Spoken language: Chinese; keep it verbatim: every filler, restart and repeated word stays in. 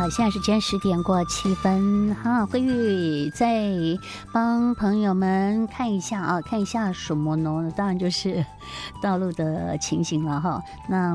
了，现在时间十点过七分哈。慧玉再帮朋友们看一下啊，看一下什么呢？当然就是道路的情形了哈。那